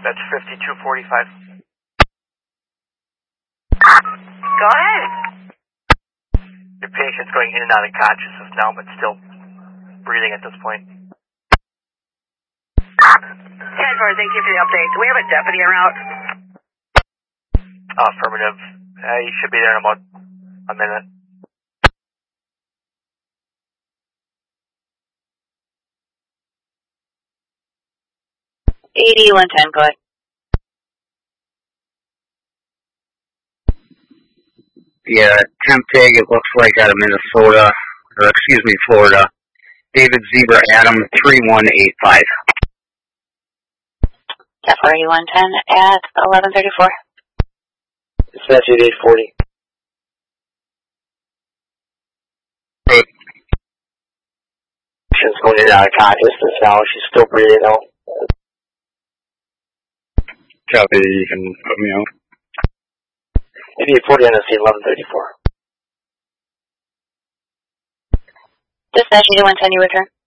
That's 5245. Go ahead. Your patient's going in and out of consciousness now, but still breathing at this point. 10-4, thank you for the update. Do we have a deputy en route? Affirmative. You should be there in about a minute. 8110, go ahead. Yeah, temp tag, it looks like out of Minnesota, or excuse me, Florida. David Zebra Adam 3185. Are you 110 at 1134? Dispatch 8840. Hey. She's going in and out of consciousness now. She's still breathing though. Copy, you can put me out. 8840 NSC 1134. Dispatch 8110, you return.